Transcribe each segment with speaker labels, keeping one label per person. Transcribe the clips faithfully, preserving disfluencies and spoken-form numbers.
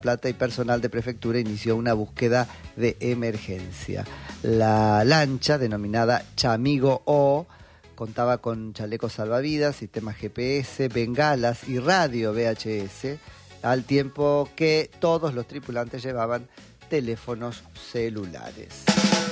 Speaker 1: Plata y personal de prefectura inició una búsqueda de emergencia. La lancha, denominada Chamigo O, contaba con chalecos salvavidas, sistemas G P S, bengalas y radio V H S, al tiempo que todos los tripulantes llevaban teléfonos celulares.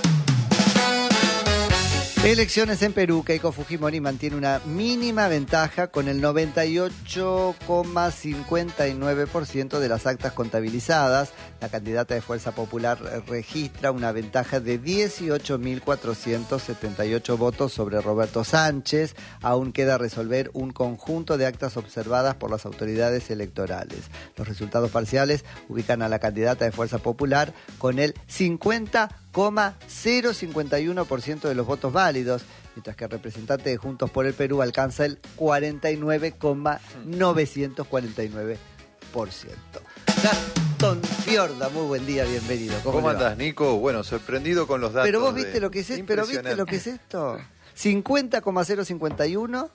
Speaker 1: Elecciones en Perú. Keiko Fujimori mantiene una mínima ventaja con el noventa y ocho coma cincuenta y nueve por ciento de las actas contabilizadas. La candidata de Fuerza Popular registra una ventaja de dieciocho mil cuatrocientos setenta y ocho votos sobre Roberto Sánchez. Aún queda resolver un conjunto de actas observadas por las autoridades electorales. Los resultados parciales ubican a la candidata de Fuerza Popular con el cincuenta coma cero cincuenta y uno por ciento de los votos válidos, mientras que el representante de Juntos por el Perú alcanza el cuarenta y nueve coma novecientos cuarenta y nueve por ciento. Gastón Fiorda, muy buen día, bienvenido.
Speaker 2: ¿Cómo, ¿Cómo andás, Nico? Bueno, sorprendido con los datos.
Speaker 1: Pero vos viste
Speaker 2: de...
Speaker 1: lo que es, pero viste lo que es esto. cincuenta coma cero cincuenta y uno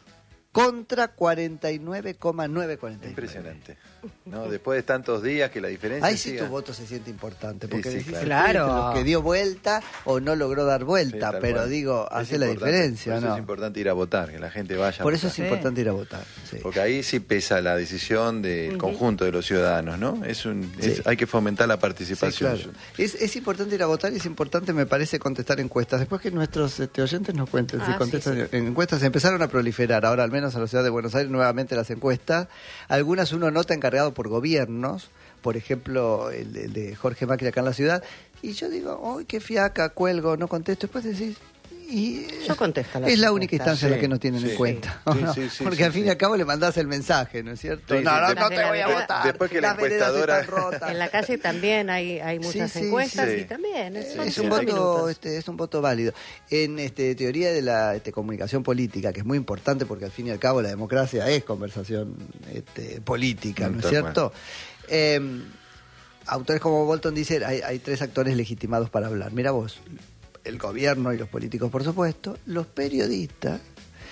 Speaker 1: contra cuarenta y nueve coma novecientos cuarenta y nueve.
Speaker 2: Impresionante. ¿No? Después de tantos días que la diferencia
Speaker 1: ahí sí
Speaker 2: siga...
Speaker 1: tu voto se siente importante, porque
Speaker 2: sí, sí,
Speaker 1: decís,
Speaker 3: claro,
Speaker 1: lo que dio vuelta o no logró dar vuelta, sí, pero cual. digo, es hace la diferencia,
Speaker 2: por eso
Speaker 1: ¿no?
Speaker 2: es importante ir a votar, que la gente vaya
Speaker 1: Por
Speaker 2: a
Speaker 1: eso
Speaker 2: votar.
Speaker 1: es importante ir a votar, sí.
Speaker 2: Porque ahí sí pesa la decisión del uh-huh. conjunto de los ciudadanos, ¿no? Es un, es, sí. Hay que fomentar la participación.
Speaker 1: Sí, claro. es, es importante ir a votar y es importante, me parece, contestar encuestas. Después que nuestros este, oyentes nos cuenten, ah, si contestan sí, sí. en encuestas, empezaron a proliferar, ahora al menos a la ciudad de Buenos Aires, nuevamente las encuestas. Algunas uno nota encargado por gobiernos, por ejemplo, el, el de Jorge Macri acá en la ciudad, y yo digo, ¡ay, qué fiaca, cuelgo, no contesto! Después decís, y
Speaker 3: yo contesto
Speaker 1: es la única instancia sí, en la que nos tienen
Speaker 2: sí,
Speaker 1: en cuenta,
Speaker 2: sí,
Speaker 1: ¿no?
Speaker 2: sí, sí,
Speaker 1: porque
Speaker 2: sí,
Speaker 1: al fin
Speaker 2: sí.
Speaker 1: y al cabo le mandás el mensaje, ¿no es cierto?
Speaker 2: Sí,
Speaker 1: no,
Speaker 2: sí,
Speaker 1: no,
Speaker 2: de,
Speaker 1: no te voy a votar.
Speaker 2: Después que la encuestadora...
Speaker 3: En la calle también hay, hay muchas sí, sí,
Speaker 1: sí.
Speaker 3: encuestas y también es,
Speaker 1: es un voto, este, es un voto válido. En este, teoría de la este, comunicación política, que es muy importante porque al fin y al cabo la democracia es conversación este, política, ¿no es cierto? Eh, autores como Bolton dicen, hay, hay tres actores legitimados para hablar. Mira vos, el gobierno y los políticos, por supuesto, los periodistas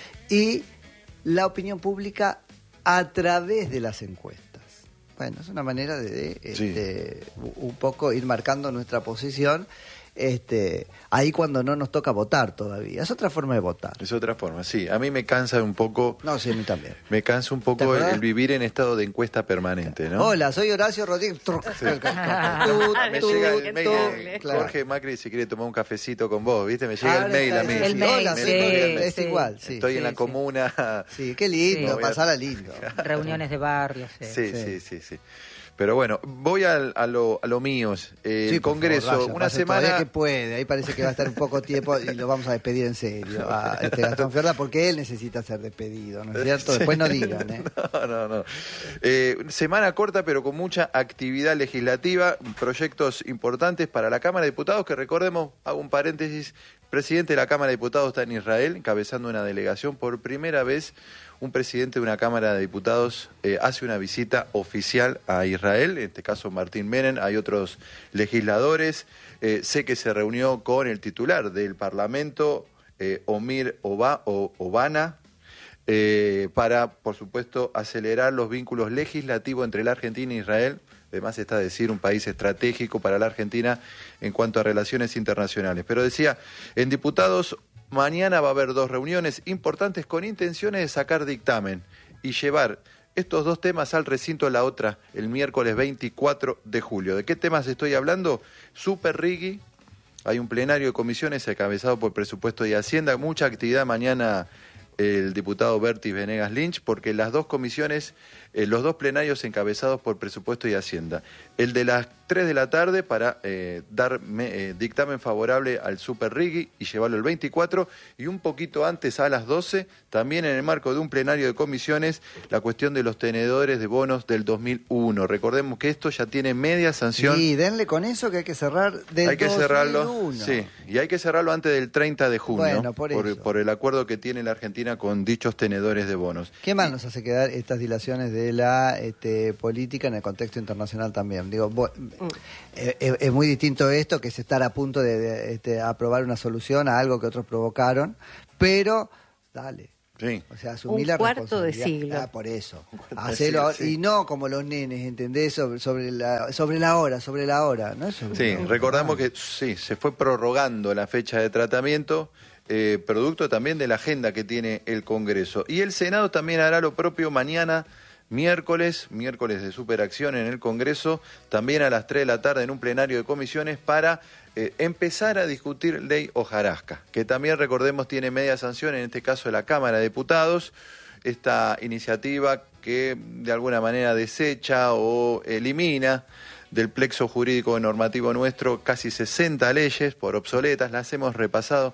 Speaker 1: y la opinión pública a través de las encuestas. Bueno, es una manera de, de este, sí. un poco ir marcando nuestra posición. Este, ahí cuando no nos toca votar todavía. Es otra forma de votar.
Speaker 2: Es otra forma, sí. A mí me cansa un poco...
Speaker 1: No, sí, a mí también.
Speaker 2: Me cansa un poco el, el vivir en estado de encuesta permanente, ¿no?
Speaker 1: Hola, soy Horacio Rodríguez. Sí.
Speaker 2: Me llega el mail de
Speaker 1: claro.
Speaker 2: Jorge Macri si quiere tomar un cafecito con vos, ¿viste? Me llega
Speaker 1: Ahora
Speaker 2: el mail a mí.
Speaker 3: El
Speaker 2: sí.
Speaker 3: mail,
Speaker 1: Hola,
Speaker 3: sí,
Speaker 1: sí, es
Speaker 3: sí.
Speaker 1: igual. Sí,
Speaker 2: Estoy
Speaker 1: sí,
Speaker 2: en la
Speaker 1: sí.
Speaker 2: comuna.
Speaker 1: Sí, qué lindo,
Speaker 3: Sí.
Speaker 1: pasarla lindo.
Speaker 3: Reuniones de barrios. Sí,
Speaker 2: sí, sí,
Speaker 1: sí.
Speaker 2: sí. sí. Pero bueno, voy al, a, lo, a lo mío. Eh,
Speaker 1: sí,
Speaker 2: el Congreso,
Speaker 1: favor, vaya,
Speaker 2: una
Speaker 1: pase
Speaker 2: semana...
Speaker 1: todavía que puede, ahí parece que va a estar un poco tiempo y lo vamos a despedir en serio a este Gastón Fiorda porque él necesita ser despedido, ¿no es cierto? Después no digan, ¿eh?
Speaker 2: No, no, no. Eh, semana corta pero con mucha actividad legislativa, proyectos importantes para la Cámara de Diputados que recordemos, hago un paréntesis, el presidente de la Cámara de Diputados está en Israel, encabezando una delegación por primera vez. Un presidente de una Cámara de Diputados eh, hace una visita oficial a Israel, en este caso Martín Menem, hay otros legisladores. Eh, sé que se reunió con el titular del Parlamento, eh, Omir Oba, o, Obana, eh, para, por supuesto, acelerar los vínculos legislativos entre la Argentina e Israel. Además está a decir un país estratégico para la Argentina en cuanto a relaciones internacionales. Pero decía, en diputados... Mañana va a haber dos reuniones importantes con intenciones de sacar dictamen y llevar estos dos temas al recinto, la otra el miércoles veinticuatro de julio. ¿De qué temas estoy hablando? Super Riggi, hay un plenario de comisiones encabezado por Presupuesto y Hacienda, mucha actividad mañana el diputado Bertis Venegas Lynch, porque las dos comisiones, eh, los dos plenarios encabezados por Presupuesto y Hacienda. El de las tres de la tarde para eh, dar me, eh, dictamen favorable al Super Riggi y llevarlo el veinticuatro, y un poquito antes a las doce, también en el marco de un plenario de comisiones, la cuestión de los tenedores de bonos del dos mil uno. Recordemos que esto ya tiene media sanción.
Speaker 1: Sí, denle con eso que hay que cerrar del
Speaker 2: hay que
Speaker 1: dos mil uno.
Speaker 2: cerrarlo, sí, y hay que cerrarlo antes del treinta de junio,
Speaker 1: bueno, por,
Speaker 2: por,
Speaker 1: eso.
Speaker 2: por el acuerdo que tiene la Argentina con dichos tenedores de bonos.
Speaker 1: ¿Qué más nos hace quedar estas dilaciones de la este, política en el contexto internacional también? Digo, bo, mm. eh, es, es muy distinto esto, que es estar a punto de, de este, aprobar una solución a algo que otros provocaron, pero dale,
Speaker 2: Sí.
Speaker 1: O sea, asumir
Speaker 3: un
Speaker 1: la
Speaker 3: cuarto de
Speaker 1: responsabilidad.
Speaker 3: siglo.
Speaker 1: Ah, por eso.
Speaker 2: Hacerlo,
Speaker 1: Hacerlo, sí. Y no como los nenes, ¿entendés? Sobre, sobre, la, sobre la hora, sobre la hora. ¿No? Sobre
Speaker 2: Sí,
Speaker 1: la hora.
Speaker 2: recordamos que sí, se fue prorrogando la fecha de tratamiento, eh, producto también de la agenda que tiene el Congreso. Y el Senado también hará lo propio mañana, miércoles, miércoles de superacción en el Congreso, también a las tres de la tarde en un plenario de comisiones para eh, empezar a discutir ley hojarasca, que también recordemos tiene media sanción, en este caso de la Cámara de Diputados, esta iniciativa que de alguna manera desecha o elimina del plexo jurídico normativo nuestro casi sesenta leyes por obsoletas, las hemos repasado,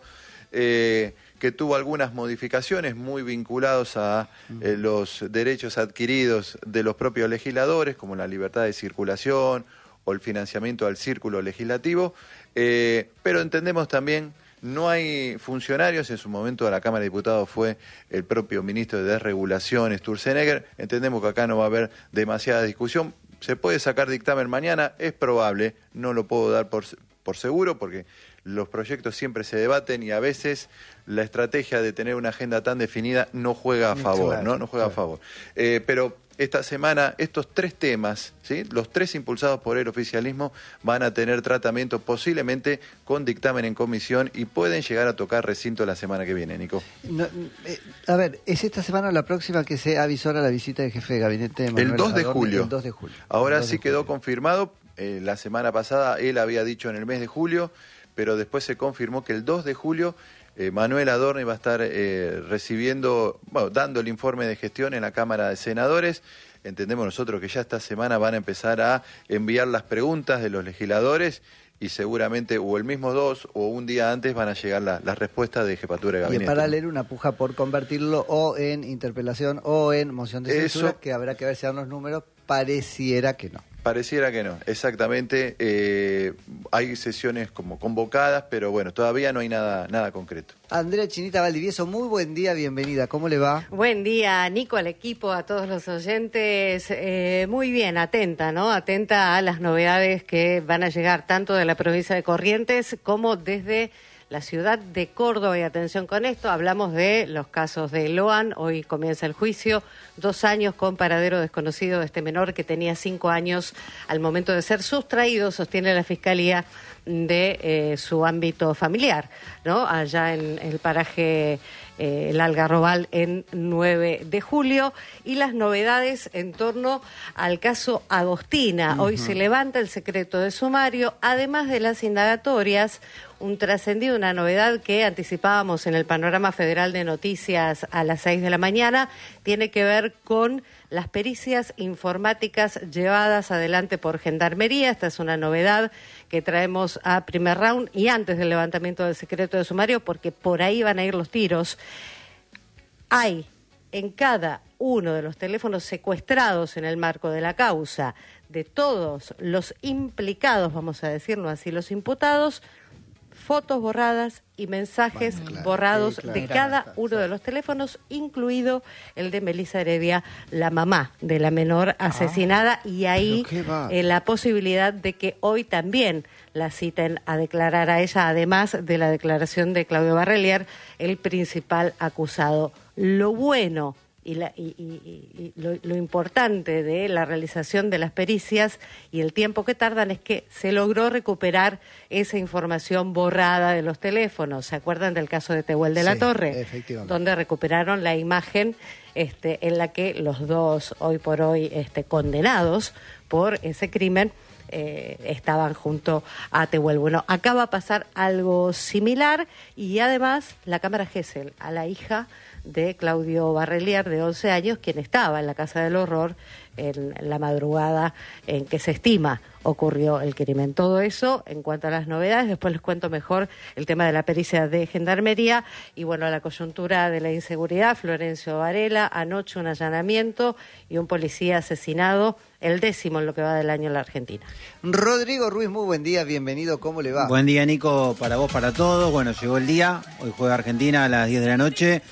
Speaker 2: eh, que tuvo algunas modificaciones muy vinculados a eh, los derechos adquiridos de los propios legisladores, como la libertad de circulación o el financiamiento al círculo legislativo, eh, pero entendemos también, no hay funcionarios, en su momento a la Cámara de Diputados fue el propio ministro de Desregulación, Sturzenegger, entendemos que acá no va a haber demasiada discusión, se puede sacar dictamen mañana, es probable, no lo puedo dar por, por seguro porque los proyectos siempre se debaten y a veces la estrategia de tener una agenda tan definida no juega a favor,
Speaker 1: claro,
Speaker 2: ¿no? No juega
Speaker 1: claro.
Speaker 2: a favor. Eh, pero esta semana estos tres temas, ¿sí? Los tres impulsados por el oficialismo van a tener tratamiento posiblemente con dictamen en comisión y pueden llegar a tocar recinto la semana que viene, Nico.
Speaker 1: No, eh, a ver, ¿es esta semana o la próxima que se avisora la visita del jefe de gabinete de Manuel
Speaker 2: El dos de
Speaker 1: Adorni?
Speaker 2: julio.
Speaker 1: El dos de julio.
Speaker 2: Ahora
Speaker 1: El dos
Speaker 2: sí
Speaker 1: de
Speaker 2: quedó
Speaker 1: julio.
Speaker 2: confirmado, eh, la semana pasada él había dicho en el mes de julio, pero después se confirmó que el dos de julio eh, Manuel Adorni va a estar eh, recibiendo, bueno, dando el informe de gestión en la Cámara de Senadores. Entendemos nosotros que ya esta semana van a empezar a enviar las preguntas de los legisladores y seguramente o el mismo dos o un día antes van a llegar la- las respuestas de jefatura de
Speaker 1: Y en
Speaker 2: gabinete.
Speaker 1: paralelo una puja por convertirlo o en interpelación o en moción de censura,
Speaker 2: Eso-
Speaker 1: que habrá que ver si dan los números, pareciera que no.
Speaker 2: Pareciera que no, exactamente. Eh, hay sesiones como convocadas, pero bueno, todavía no hay nada, nada concreto.
Speaker 1: Andrea Chinita Valdivieso, muy buen día, bienvenida, ¿cómo le va?
Speaker 3: Buen día, Nico, al equipo, a todos los oyentes. Eh, muy bien, atenta, ¿no? Atenta a las novedades que van a llegar tanto de la provincia de Corrientes como desde la ciudad de Córdoba. Y atención con esto, hablamos de los casos de Loan. Hoy comienza el juicio. Dos años con paradero desconocido de este menor que tenía cinco años al momento de ser sustraído, sostiene la Fiscalía, de eh, su ámbito familiar, ¿no? Allá en el paraje eh, El Algarrobal en nueve de julio. Y las novedades en torno al caso Agostina. Uh-huh. Hoy se levanta el secreto de sumario, además de las indagatorias. Un trascendido, una novedad que anticipábamos en el Panorama Federal de Noticias a las seis de la mañana, tiene que ver con las pericias informáticas llevadas adelante por Gendarmería. Esta es una novedad que traemos a primer round y antes del levantamiento del secreto de sumario, porque por ahí van a ir los tiros. Hay en cada uno de los teléfonos secuestrados en el marco de la causa de todos los implicados, vamos a decirlo así, los imputados, fotos borradas y mensajes
Speaker 1: bueno, claro,
Speaker 3: borrados
Speaker 1: sí, claro.
Speaker 3: de cada uno de los teléfonos, incluido el de Melissa Heredia, la mamá de la menor asesinada, ah, y ahí eh, la posibilidad de que hoy también la citen a declarar a ella, además de la declaración de Claudio Barrelier, el principal acusado. Lo bueno y, la, y, y, y lo, lo importante de la realización de las pericias y el tiempo que tardan es que se logró recuperar esa información borrada de los teléfonos. ¿Se acuerdan del caso de Tehuel de la
Speaker 1: Sí,
Speaker 3: Torre?
Speaker 1: efectivamente.
Speaker 3: Donde recuperaron la imagen este, en la que los dos, hoy por hoy, este, condenados por ese crimen, Eh, estaban junto a Tehuel. Bueno, acá va a pasar algo similar y además la Cámara Gesell, a la hija de Claudio Barrelier, de once años, quien estaba en la Casa del Horror en la madrugada en que se estima ocurrió el crimen. Todo eso en cuanto a las novedades. Después les cuento mejor el tema de la pericia de Gendarmería y, bueno, la coyuntura de la inseguridad. Florencio Varela, anoche un allanamiento y un policía asesinado, el décimo en lo que va del año en la Argentina.
Speaker 1: Rodrigo Ruiz, muy buen día, bienvenido, ¿cómo le va?
Speaker 4: Buen día, Nico, para vos, para todos. Bueno, llegó el día, hoy juega Argentina a las diez de la noche.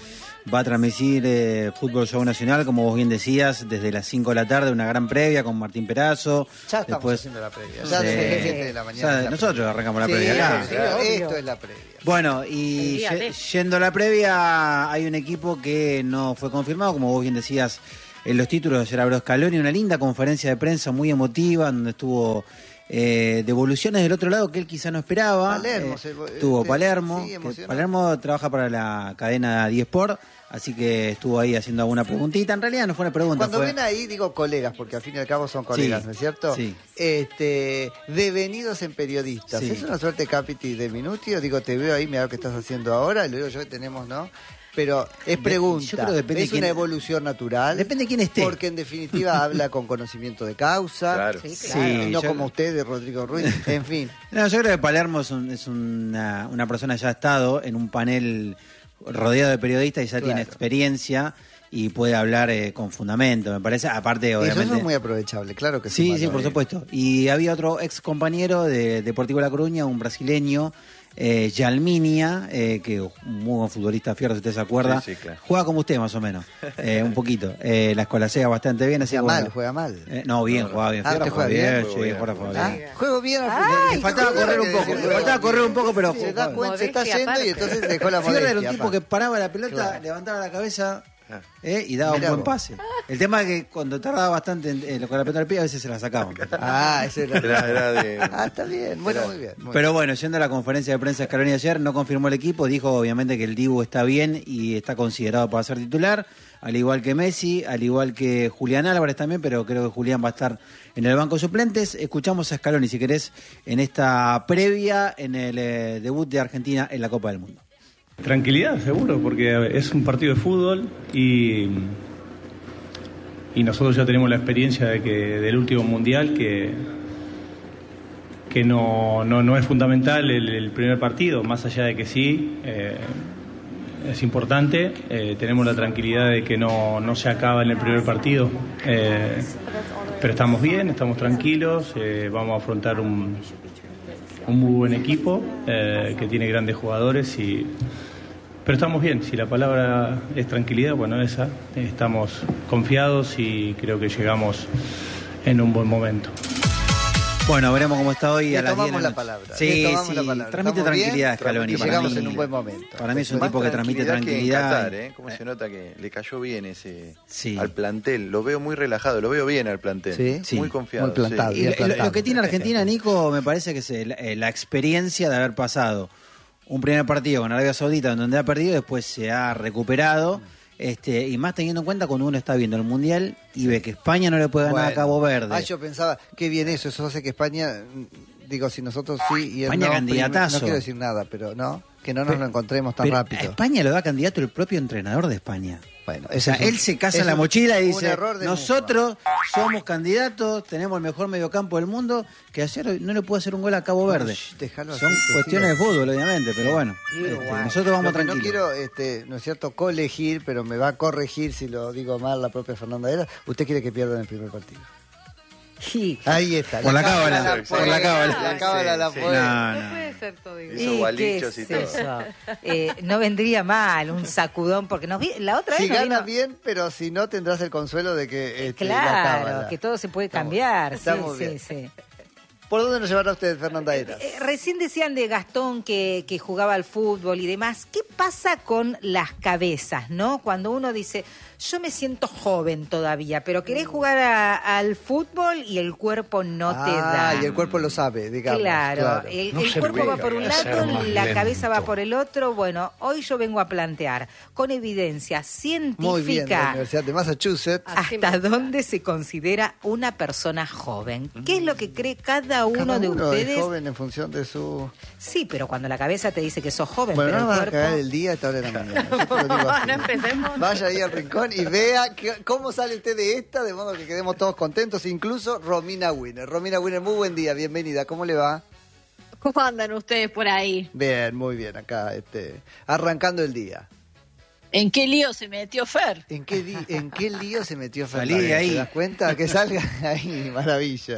Speaker 4: va a transmitir eh, Fútbol Show Nacional, como vos bien decías, desde las cinco de la tarde, una gran previa con Martín Perazo.
Speaker 1: Ya estamos
Speaker 4: Después,
Speaker 1: haciendo la previa. Ya
Speaker 4: sí,
Speaker 1: desde las siete de la mañana.
Speaker 4: ya nosotros arrancamos la
Speaker 1: Sí,
Speaker 4: previa acá.
Speaker 1: sí,
Speaker 3: Claro.
Speaker 1: esto es la previa.
Speaker 4: Bueno, y
Speaker 3: día
Speaker 4: ye-
Speaker 3: de.
Speaker 4: yendo a la previa, hay un equipo que no fue confirmado, como vos bien decías, en los títulos de ayer habló Scaloni, una linda conferencia de prensa muy emotiva, donde estuvo eh, devoluciones del otro lado que él quizá no esperaba.
Speaker 1: Palermo,
Speaker 4: Eh,
Speaker 1: se-
Speaker 4: estuvo
Speaker 1: este,
Speaker 4: Palermo,
Speaker 1: sí,
Speaker 4: que
Speaker 1: emocionante.
Speaker 4: Palermo trabaja para la cadena diez Sport, así que estuvo ahí haciendo alguna preguntita. En realidad no fue una pregunta,
Speaker 1: Cuando
Speaker 4: fue...
Speaker 1: ven ahí, digo colegas, porque al fin y al cabo son colegas,
Speaker 4: Sí,
Speaker 1: ¿no es cierto?
Speaker 4: sí.
Speaker 1: Este, devenidos en periodistas.
Speaker 4: Sí.
Speaker 1: ¿Es una suerte Capiti de Minutio? Digo, te veo ahí, mira lo que estás haciendo ahora, y lo digo yo que tenemos, ¿no? Pero es pregunta,
Speaker 4: yo creo que depende
Speaker 1: ¿es
Speaker 4: de quién-
Speaker 1: una evolución natural?
Speaker 4: Depende de quién esté.
Speaker 1: Porque en definitiva habla con conocimiento de causa.
Speaker 2: Claro.
Speaker 3: Sí,
Speaker 4: Sí,
Speaker 3: claro.
Speaker 1: Y no
Speaker 4: yo-
Speaker 1: como usted, de Rodrigo Ruiz. En fin.
Speaker 4: No, yo creo que Palermo es, un- es una, una persona ya ha estado en un panel rodeado de periodistas y ya
Speaker 1: Claro.
Speaker 4: tiene experiencia y puede hablar eh, con fundamento, me parece. Aparte,
Speaker 1: Eso
Speaker 4: obviamente...
Speaker 1: es muy aprovechable, claro que
Speaker 4: Sí,
Speaker 1: sí.
Speaker 4: sí, por supuesto. Y había otro ex compañero de Deportivo La Coruña, un brasileño, eh, Yalminia, eh, que un muy buen futbolista, Fierro, si usted se acuerda.
Speaker 2: Sí, sí, claro.
Speaker 4: Juega como usted, más o menos, eh, un poquito. Eh, la escolasea bastante bien. Así
Speaker 1: Juega
Speaker 4: que,
Speaker 1: mal,
Speaker 4: bueno.
Speaker 1: juega mal.
Speaker 4: Eh, no, bien, jugaba bien.
Speaker 1: Ah,
Speaker 4: Fierro
Speaker 1: ¿usted
Speaker 4: juega
Speaker 1: juega
Speaker 4: bien,
Speaker 1: bien?
Speaker 4: sí,
Speaker 2: Juega bien,
Speaker 4: Fierro juega
Speaker 2: juega
Speaker 4: bien.
Speaker 1: Ah, juego bien al
Speaker 3: Ay,
Speaker 1: fútbol.
Speaker 4: Le faltaba correr un poco, le faltaba correr un poco, pero...
Speaker 1: Se da cuenta, se está
Speaker 3: Modestia
Speaker 1: yendo y
Speaker 3: aparte.
Speaker 1: entonces dejó la
Speaker 4: Fierro
Speaker 1: modestia.
Speaker 4: era un tipo que
Speaker 1: aparte.
Speaker 4: paraba la pelota,
Speaker 1: Claro.
Speaker 4: levantaba la cabeza
Speaker 2: Ah.
Speaker 4: eh, y daba
Speaker 1: Mirá
Speaker 4: un buen
Speaker 1: vos.
Speaker 4: pase. El tema es que cuando tardaba bastante en, en con la pelota al pie, a veces se la sacaban.
Speaker 1: Ah, ese era.
Speaker 2: Era, era de...
Speaker 1: Ah, está bien. Bueno, muy bien. muy
Speaker 4: Pero bueno, yendo a la conferencia de prensa de Scaloni ayer, no confirmó el equipo, dijo obviamente que el Dibu está bien y está considerado para ser titular, al igual que Messi, al igual que Julián Álvarez también, pero creo que Julián va a estar en el banco de suplentes. Escuchamos a Scaloni, si querés, en esta previa, en el eh, debut de Argentina en la Copa del Mundo.
Speaker 5: Tranquilidad, seguro, porque es un partido de fútbol y, y nosotros ya tenemos la experiencia de que del último mundial que, que no, no, no es fundamental el, el primer partido, más allá de que sí, eh, es importante, eh, tenemos la tranquilidad de que no, no se acaba en el primer partido, eh, pero estamos bien, estamos tranquilos, eh, vamos a afrontar un... un muy buen equipo eh, que tiene grandes jugadores y pero estamos bien, si la palabra es tranquilidad, bueno, esa, eh, estamos confiados y creo que llegamos en un buen momento.
Speaker 4: Bueno, veremos cómo está hoy
Speaker 1: Le
Speaker 4: a las
Speaker 1: tomamos
Speaker 4: diez de la
Speaker 1: la
Speaker 4: noche.
Speaker 1: palabra,
Speaker 4: Sí,
Speaker 1: le tomamos
Speaker 4: sí,
Speaker 1: la palabra.
Speaker 4: transmite
Speaker 1: ¿Estamos bien?
Speaker 4: tranquilidad Scaloni.
Speaker 1: Y
Speaker 4: para
Speaker 1: llegamos
Speaker 4: mí.
Speaker 1: en un buen momento.
Speaker 4: Para mí es un
Speaker 2: Más
Speaker 4: tipo que transmite
Speaker 2: que en
Speaker 4: tranquilidad.
Speaker 2: Qatar, ¿eh? ¿Cómo se nota que le cayó bien ese
Speaker 4: Sí.
Speaker 2: al plantel? Lo veo muy relajado, lo veo bien al plantel.
Speaker 1: Sí.
Speaker 4: Sí.
Speaker 2: Muy confiado.
Speaker 1: Muy plantado.
Speaker 2: sí.
Speaker 4: Y lo,
Speaker 1: Bien plantado.
Speaker 4: lo que tiene Argentina, Nico, me parece que es el- eh, la experiencia de haber pasado un primer partido con Arabia Saudita en donde ha perdido, después se ha recuperado, este, y más teniendo en cuenta cuando uno está viendo el Mundial y ve que España no le puede ganar a
Speaker 1: Bueno.
Speaker 4: Cabo Verde.
Speaker 1: Ah, yo pensaba, qué bien eso, eso hace que España, mm, digo, si nosotros sí y él
Speaker 4: España
Speaker 1: no,
Speaker 4: candidatazo.
Speaker 1: no quiero decir nada, pero no, que no nos
Speaker 4: Pe-
Speaker 1: lo encontremos tan
Speaker 4: Pero
Speaker 1: rápido.
Speaker 4: a España lo da candidato el propio entrenador de España.
Speaker 1: Bueno,
Speaker 4: O
Speaker 1: ese
Speaker 4: sea,
Speaker 1: es un-
Speaker 4: él se casa
Speaker 1: es
Speaker 4: en la
Speaker 1: un-
Speaker 4: mochila y
Speaker 1: un
Speaker 4: dice,
Speaker 1: error de
Speaker 4: nosotros somos candidatos, tenemos el mejor mediocampo del mundo, que ayer no le puede hacer un gol a Cabo Verde.
Speaker 1: Shh, déjalo
Speaker 4: Son
Speaker 1: así, que
Speaker 4: cuestiones de
Speaker 1: siga.
Speaker 4: fútbol, obviamente, pero bueno,
Speaker 1: Sí,
Speaker 4: este,
Speaker 1: guau.
Speaker 4: nosotros vamos
Speaker 1: Lo que
Speaker 4: tranquilos.
Speaker 1: No quiero, este, no es cierto, colegir, pero me va a corregir si lo digo mal la propia Fernanda Era. Usted quiere que pierdan el primer partido.
Speaker 3: Sí.
Speaker 1: Ahí está.
Speaker 4: Por la cábala,
Speaker 1: fue,
Speaker 4: por la cábala.
Speaker 1: La cábala la
Speaker 2: Sí, sí.
Speaker 1: fue.
Speaker 4: No,
Speaker 3: No
Speaker 4: no.
Speaker 3: puede ser todo igual.
Speaker 2: Hizo
Speaker 6: ¿Y
Speaker 2: gualichos
Speaker 6: qué
Speaker 2: y
Speaker 6: es
Speaker 2: todo.
Speaker 6: eso? Eh, no vendría mal un sacudón, porque nos vi- la otra
Speaker 1: Si
Speaker 6: vez nos
Speaker 1: gana
Speaker 6: vino-
Speaker 1: bien, pero si no tendrás el consuelo de que este, la
Speaker 6: Claro,
Speaker 1: cábala.
Speaker 6: que todo se puede
Speaker 1: Estamos-
Speaker 6: cambiar. Sí,
Speaker 1: estamos
Speaker 6: sí,
Speaker 1: bien.
Speaker 6: sí.
Speaker 1: ¿Por dónde nos llevará usted, Fernanda Eras?
Speaker 6: Eh, recién decían de Gastón que, que jugaba al fútbol y demás. ¿Qué pasa con las cabezas, no? Cuando uno dice, yo me siento joven todavía, pero querés jugar a- al fútbol y el cuerpo no te da.
Speaker 1: Ah, y el cuerpo lo sabe, digamos.
Speaker 6: Claro, el,
Speaker 7: No
Speaker 6: el
Speaker 7: se
Speaker 6: cuerpo
Speaker 7: ve,
Speaker 6: va por un
Speaker 7: hay que ser
Speaker 6: lado,
Speaker 7: más
Speaker 6: la cabeza va
Speaker 7: lento.
Speaker 6: por el otro. Bueno, hoy yo vengo a plantear con evidencia
Speaker 1: Muy bien, de la
Speaker 6: científica
Speaker 1: Universidad de Massachusetts.
Speaker 3: Así
Speaker 6: hasta
Speaker 3: mismo.
Speaker 6: dónde se considera una persona joven. ¿Qué es lo que cree cada uno
Speaker 1: Cada
Speaker 6: de
Speaker 1: uno
Speaker 6: ustedes?
Speaker 1: es joven en función de su...
Speaker 6: Sí, pero cuando la cabeza te dice que sos joven,
Speaker 1: Bueno,
Speaker 6: pero
Speaker 1: no
Speaker 6: el
Speaker 1: nos va a
Speaker 6: cuerpo...
Speaker 1: cagar el día a esta hora de la mañana. Yo te lo digo así.
Speaker 3: No empecemos.
Speaker 1: Vaya ahí al rincón y vea que- cómo sale usted de esta, de modo que quedemos todos contentos, incluso Romina Winner. Romina Winner, muy buen día, bienvenida. ¿Cómo le va?
Speaker 8: ¿Cómo andan ustedes por ahí?
Speaker 1: Bien, muy bien, acá, este, arrancando el día.
Speaker 8: ¿En qué lío se metió Fer?
Speaker 1: ¿En qué, di- en qué lío se metió
Speaker 4: Salí
Speaker 1: Fernanda?
Speaker 4: de ahí.
Speaker 1: ¿Te das cuenta? Que salga ahí, maravilla.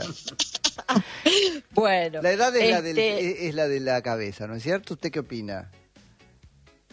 Speaker 8: Bueno,
Speaker 1: La edad es, la del-
Speaker 8: este,
Speaker 1: es la de la cabeza, ¿no es cierto? ¿Usted qué opina?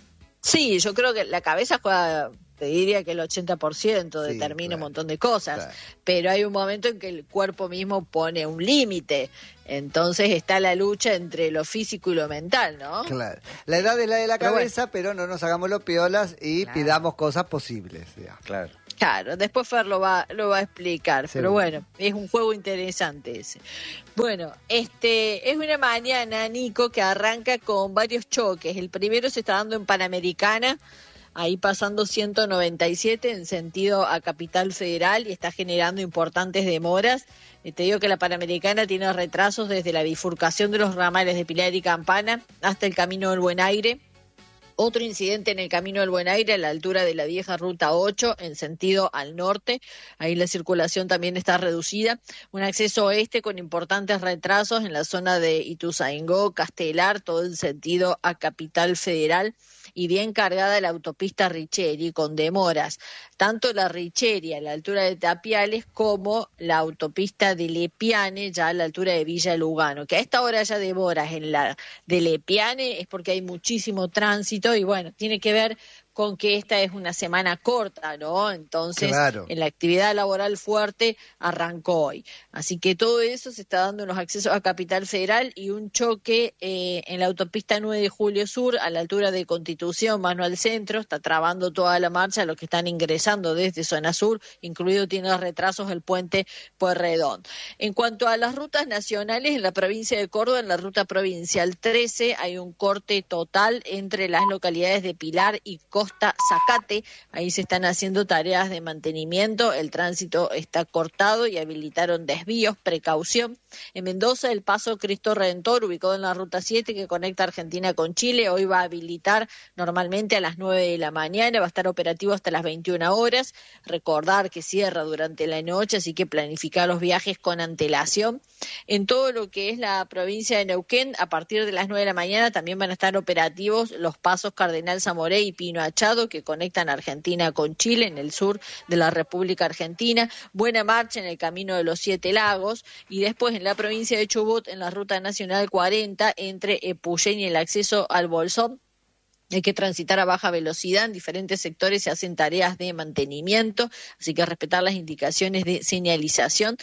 Speaker 8: Sí, yo creo que la cabeza juega, te diría que el ochenta por ciento
Speaker 1: Sí,
Speaker 8: determina
Speaker 1: claro,
Speaker 8: un montón de cosas,
Speaker 1: claro.
Speaker 8: pero hay un momento en que el cuerpo mismo pone un límite, entonces está la lucha entre lo físico y lo mental, ¿no?
Speaker 1: Claro. La edad es la de la
Speaker 8: Pero
Speaker 1: cabeza, pero no nos hagamos los piolas y
Speaker 6: Claro.
Speaker 1: pidamos cosas posibles. digamos.
Speaker 2: Claro.
Speaker 8: Claro, después Fer lo va, lo va a explicar,
Speaker 1: Seguro.
Speaker 8: pero bueno, es un juego interesante ese. Bueno, este es una mañana, Nico, que arranca con varios choques. El primero se está dando en Panamericana, ahí pasando ciento noventa y siete en sentido a Capital Federal y está generando importantes demoras. Eh, Te digo que la Panamericana tiene retrasos desde la bifurcación de los ramales de Pilar y Campana hasta el Camino del Buen Aire. Otro incidente en el Camino del Buen Aire a la altura de la vieja Ruta ocho en sentido al norte. Ahí la circulación también está reducida. Un acceso oeste con importantes retrasos en la zona de Ituzaingó, Castelar, todo en sentido a Capital Federal. Y bien cargada la autopista Richeri con demoras, tanto la Richeri a la altura de Tapiales como la autopista de Lepiane ya a la altura de Villa Lugano, que a esta hora ya demoras en la de Lepiane es porque hay muchísimo tránsito y bueno, tiene que ver con que esta es una semana corta, ¿no? Entonces,
Speaker 1: Claro.
Speaker 8: en la actividad laboral fuerte arrancó hoy. Así que todo eso se está dando en los accesos a Capital Federal y un choque eh, en la autopista nueve de Julio Sur, a la altura de Constitución, mano al centro, está trabando toda la marcha los que están ingresando desde zona sur, incluido tiene retrasos el puente Pueyrredón. En cuanto a las rutas nacionales, en la provincia de Córdoba, en la ruta provincial trece, hay un corte total entre las localidades de Pilar y Costa Zacate, ahí se están haciendo tareas de mantenimiento, el tránsito está cortado y habilitaron desvíos, precaución. En Mendoza, el paso Cristo Redentor, ubicado en la ruta siete que conecta Argentina con Chile, hoy va a habilitar normalmente a las nueve de la mañana, va a estar operativo hasta las veintiuna horas, recordar que cierra durante la noche, así que planificar los viajes con antelación. En todo lo que es la provincia de Neuquén, a partir de las nueve de la mañana también van a estar operativos los pasos Cardenal Zamoré y Pino Achado que conectan Argentina con Chile en el sur de la República Argentina. Buena marcha en el Camino de los Siete Lagos y después en la provincia de Chubut en la Ruta Nacional cuarenta entre Epuyén y el acceso al Bolsón. Hay que transitar a baja velocidad, en diferentes sectores se hacen tareas de mantenimiento, así que respetar las indicaciones de señalización.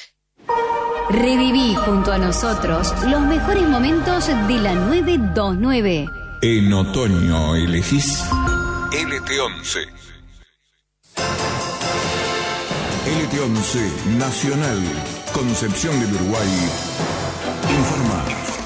Speaker 7: Reviví junto a nosotros los mejores momentos de la nueve veintinueve.
Speaker 9: En otoño elegís L T once. L T once Nacional, Concepción del Uruguay. Informa.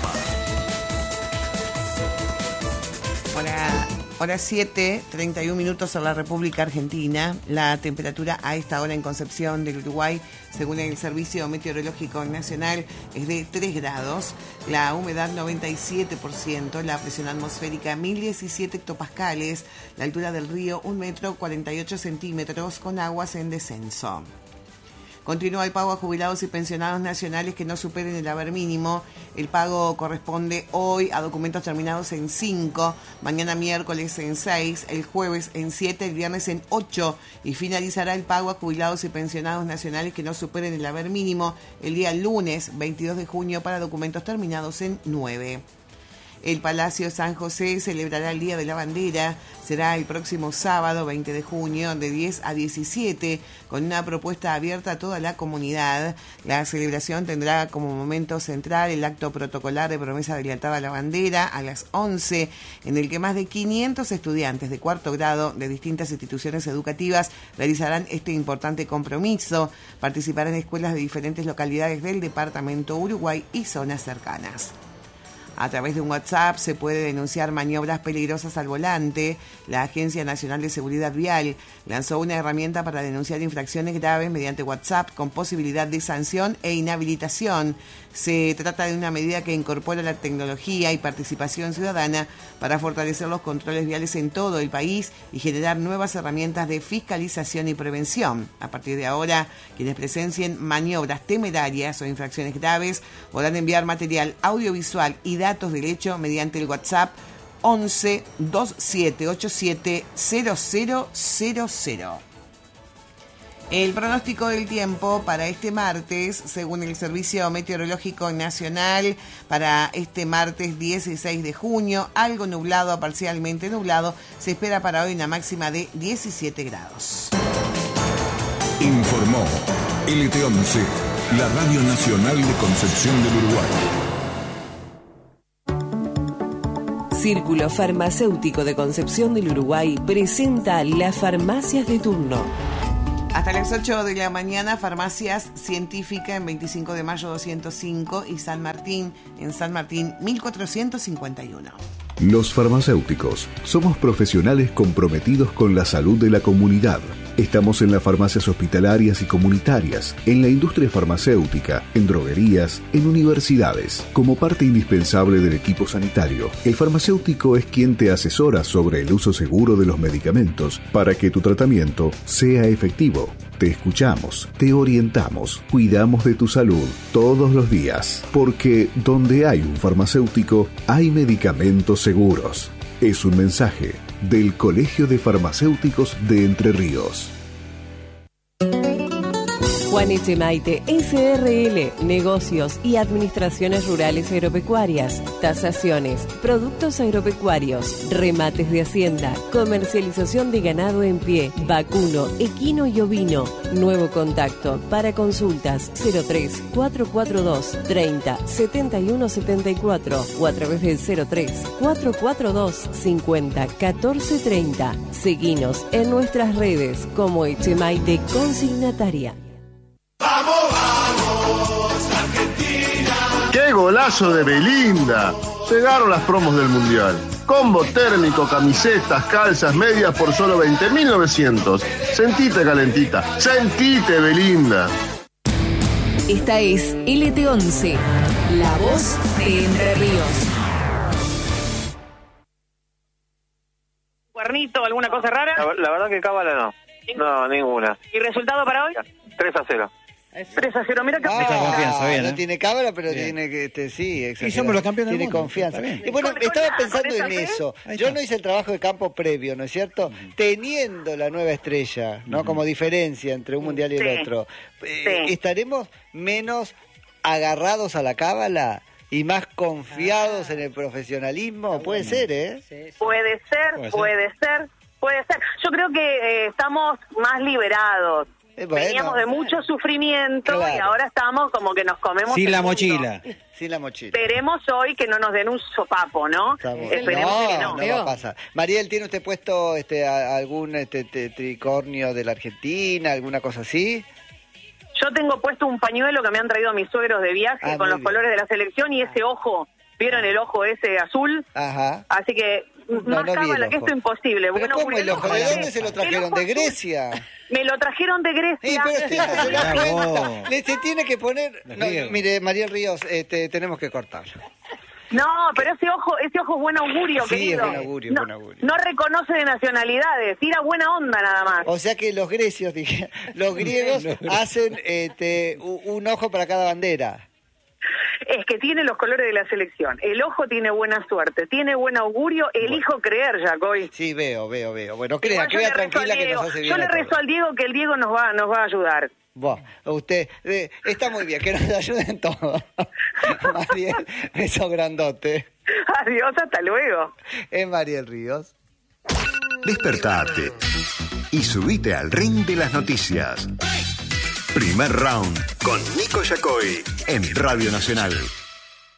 Speaker 10: Hora, hora siete, treinta y un minutos en la República Argentina. La temperatura a esta hora en Concepción del Uruguay, según el Servicio Meteorológico Nacional, es de tres grados. La humedad noventa y siete por ciento, la presión atmosférica mil diecisiete hectopascales, la altura del río un metro cuarenta y ocho centímetros con aguas en descenso. Continúa el pago a jubilados y pensionados nacionales que no superen el haber mínimo. El pago corresponde hoy a documentos terminados en cinco, mañana miércoles en seis, el jueves en siete, el viernes en ocho y finalizará el pago a jubilados y pensionados nacionales que no superen el haber mínimo el día lunes veintidós de junio para documentos terminados en nueve. El Palacio San José celebrará el Día de la Bandera. Será el próximo sábado, veinte de junio, de diez a diecisiete, con una propuesta abierta a toda la comunidad. La celebración tendrá como momento central el acto protocolar de promesa de lealtad a la bandera a las once, en el que más de quinientos estudiantes de cuarto grado de distintas instituciones educativas realizarán este importante compromiso. Participarán escuelas de diferentes localidades del departamento Uruguay y zonas cercanas. A través de un WhatsApp se puede denunciar maniobras peligrosas al volante. La Agencia Nacional de Seguridad Vial lanzó una herramienta para denunciar infracciones graves mediante WhatsApp con posibilidad de sanción e inhabilitación. Se trata de una medida que incorpora la tecnología y participación ciudadana para fortalecer los controles viales en todo el país y generar nuevas herramientas de fiscalización y prevención. A partir de ahora, quienes presencien maniobras temerarias o infracciones graves podrán enviar material audiovisual y datos del hecho mediante el WhatsApp once veintisiete ochenta y siete cero cero cero cero. El pronóstico del tiempo para este martes, según el Servicio Meteorológico Nacional, para este martes dieciséis de junio, algo nublado a parcialmente nublado, se espera para hoy una máxima de diecisiete grados.
Speaker 9: Informó L T once, la Radio Nacional de Concepción del Uruguay.
Speaker 11: Círculo Farmacéutico de Concepción del Uruguay presenta las farmacias de turno.
Speaker 10: Hasta las ocho de la mañana, Farmacias Científica en veinticinco de mayo doscientos cinco y San Martín en San Martín mil cuatrocientos cincuenta y uno.
Speaker 12: Los farmacéuticos somos profesionales comprometidos con la salud de la comunidad. Estamos en las farmacias hospitalarias y comunitarias, en la industria farmacéutica, en droguerías, en universidades. Como parte indispensable del equipo sanitario, el farmacéutico es quien te asesora sobre el uso seguro de los medicamentos para que tu tratamiento sea efectivo. Te escuchamos, te orientamos, cuidamos de tu salud todos los días, porque donde hay un farmacéutico, hay medicamentos seguros. Es un mensaje del Colegio de Farmacéuticos de Entre Ríos.
Speaker 11: Juan Echemaite, S R L, Negocios y Administraciones Rurales Agropecuarias, tasaciones, productos agropecuarios, remates de hacienda, comercialización de ganado en pie, vacuno, equino y ovino. Nuevo contacto para consultas cero tres, cuatro cuatro dos, treinta, setenta y uno setenta y cuatro o a través del cero tres, cuatro cuatro dos, cincuenta, catorce treinta. Seguinos en nuestras redes como Echemaite Consignataria.
Speaker 13: ¡Vamos, vamos, Argentina! ¡Qué golazo de Belinda! Llegaron las promos del Mundial. Combo térmico, camisetas, calzas, medias por solo veinte mil novecientos. Sentite calentita. Sentite, Belinda.
Speaker 7: Esta es L T once, la voz de Entre Ríos.
Speaker 14: ¿Cuernito, alguna cosa rara?
Speaker 15: La, la verdad que cábala no. No, ninguna.
Speaker 14: ¿Y resultado para hoy?
Speaker 15: tres a cero.
Speaker 14: tres a cero, mira que...
Speaker 1: Ah,
Speaker 4: confianza, bien,
Speaker 1: no
Speaker 4: ¿eh?
Speaker 1: tiene cámara, pero
Speaker 4: Bien.
Speaker 1: tiene que, este, sí,
Speaker 4: Y somos los campeones del
Speaker 1: tiene
Speaker 4: mundo.
Speaker 1: confianza.
Speaker 4: Está bien.
Speaker 1: Y bueno,
Speaker 14: Con-
Speaker 1: estaba
Speaker 14: con-
Speaker 1: pensando
Speaker 14: con
Speaker 1: en
Speaker 14: esa fe.
Speaker 1: eso.
Speaker 4: Ahí
Speaker 1: Yo
Speaker 4: está.
Speaker 1: no hice el trabajo de campo previo, ¿no es cierto? Teniendo la nueva estrella, ¿no? Como diferencia entre un mundial y el
Speaker 14: Sí.
Speaker 1: otro. Eh,
Speaker 14: Sí.
Speaker 1: ¿Estaremos menos agarrados a la cábala y más confiados en el profesionalismo? Puede ser, ¿eh?
Speaker 14: Puede ser,
Speaker 4: Puede ser.
Speaker 14: puede ser, puede ser. Yo creo que eh, estamos más liberados.
Speaker 1: Eh, bueno.
Speaker 14: Veníamos de mucho sufrimiento
Speaker 1: Claro.
Speaker 14: y ahora estamos como que nos comemos
Speaker 4: Sin
Speaker 14: el
Speaker 4: la
Speaker 14: mundo.
Speaker 4: mochila.
Speaker 1: Sin la mochila.
Speaker 14: Esperemos hoy que no nos den un sopapo, ¿no?
Speaker 1: Estamos-
Speaker 14: Esperemos
Speaker 1: no,
Speaker 14: que no.
Speaker 1: no va a pasar. Mariel, ¿tiene usted puesto este a- algún este, te- tricornio de la Argentina, alguna cosa así?
Speaker 14: Yo tengo puesto un pañuelo que me han traído mis suegros de viaje
Speaker 1: Ah,
Speaker 14: con
Speaker 1: muy
Speaker 14: los
Speaker 1: bien.
Speaker 14: colores de la selección y ese ojo, ¿vieron el ojo ese azul?
Speaker 1: Ajá.
Speaker 14: Así que
Speaker 1: No,
Speaker 14: más
Speaker 1: no vi el
Speaker 14: cábala que
Speaker 1: ojo.
Speaker 14: esto imposible.
Speaker 1: ¿Pero
Speaker 14: Bueno,
Speaker 1: cómo el ojo? ¿De
Speaker 14: ¿de
Speaker 1: dónde se lo trajeron? ¿De Grecia?
Speaker 14: Me lo trajeron de
Speaker 1: Sí,
Speaker 14: Grecia.
Speaker 1: pero usted no se da
Speaker 4: Mirá
Speaker 1: cuenta.
Speaker 4: vos.
Speaker 1: Le- Se tiene que poner...
Speaker 4: Los
Speaker 1: No,
Speaker 4: griegos.
Speaker 1: mire, Mariel Ríos, este, tenemos que cortarlo.
Speaker 14: No, pero ese ojo, ese ojo es buen augurio,
Speaker 1: Sí, es
Speaker 14: querido.
Speaker 1: buen augurio,
Speaker 14: no,
Speaker 1: buen augurio.
Speaker 14: no reconoce de nacionalidades, tira buena onda nada más.
Speaker 1: O sea que los grecios, dije, los griegos hacen este, u- un ojo para cada bandera.
Speaker 14: Es que tiene los colores de la selección. El ojo tiene buena suerte, tiene buen augurio. Elijo creer, Jacoy.
Speaker 1: Sí, veo, veo, veo. Bueno, crea,
Speaker 14: Igual yo
Speaker 1: crea
Speaker 14: le rezo al
Speaker 1: tranquila que
Speaker 14: Diego.
Speaker 1: nos hace bien
Speaker 14: Yo le
Speaker 1: a todos.
Speaker 14: rezo al Diego que el Diego nos va, nos va a ayudar.
Speaker 1: Buah, usted eh, está muy bien, que nos ayuden todos. Mariel, beso grandote.
Speaker 14: Adiós, hasta luego.
Speaker 1: Es Mariel Ríos.
Speaker 16: Despertate y subite al ring de las noticias. Primer round con Nico Yacoy en Radio Nacional.